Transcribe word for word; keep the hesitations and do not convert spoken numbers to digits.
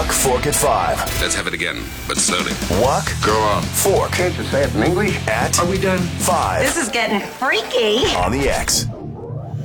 Walk, Fork at five. Let's have it again, but slowly. Walk, Go on. Fork Can't you say it in English? at Are we done? five This is getting freaky. on the X.